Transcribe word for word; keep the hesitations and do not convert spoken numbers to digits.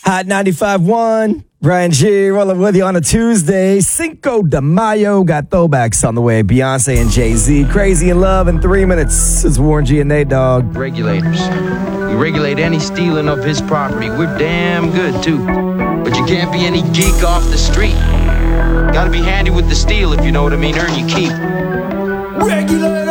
Hot ninety-five point one. Brian G. rolling with you on a Tuesday. Cinco de Mayo. Got throwbacks on the way. Beyonce and Jay-Z. Crazy in Love in three minutes. It's Warren G and Nate Dogg. Regulators. We regulate any stealing of his property. We're damn good, too. But you can't be any geek off the street. Gotta be handy with the steel, if you know what I mean. Earn your keep. Regulators!